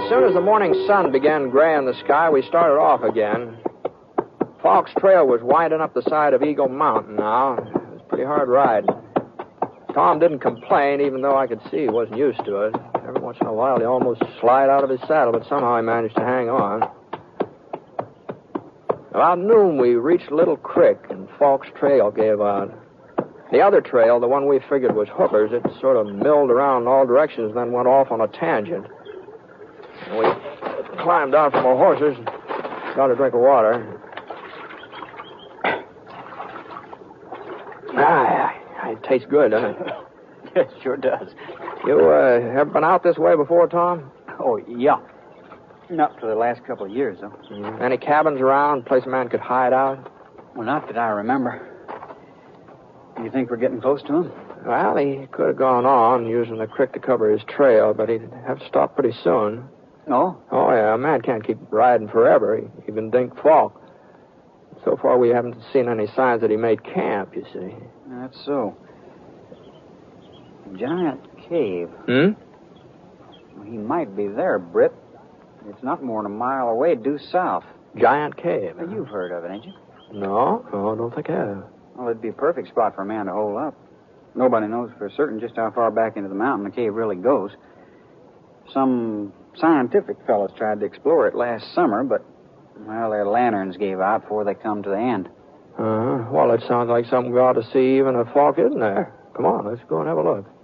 As soon as the morning sun began graying the sky, we started off again. Falk's trail was winding up the side of Eagle Mountain now. It was a pretty hard ride. Tom didn't complain, even though I could see he wasn't used to it. Every once in a while, he'd almost slide out of his saddle, but somehow he managed to hang on. About noon, we reached a little creek, and Falk's trail gave out. The other trail, the one we figured was Hooker's, it sort of milled around in all directions and then went off on a tangent. And we climbed out from our horses and got a drink of water. It tastes good, doesn't it? It sure does. You ever been out this way before, Tom? Oh, yeah. Not for the last couple of years, though. Any cabins around, place a man could hide out? Well, not that I remember. You think we're getting close to him? Well, he could have gone on using the creek to cover his trail, but he'd have to stop pretty soon. Oh? Oh, yeah. A man can't keep riding forever. Even Dink Falk. So far, we haven't seen any signs that he made camp, you see. That's so. Giant cave. Hmm? Well, he might be there, Britt. It's not more than a mile away, due south. Giant cave. Well, you've heard of it, ain't you? No, I don't think I have. Well, it'd be a perfect spot for a man to hole up. Nobody knows for certain just how far back into the mountain the cave really goes. Some scientific fellows tried to explore it last summer, but, well, their lanterns gave out before they come to the end. Well, it sounds like something we ought to see even if Falk isn't there. Come on, let's go and have a look.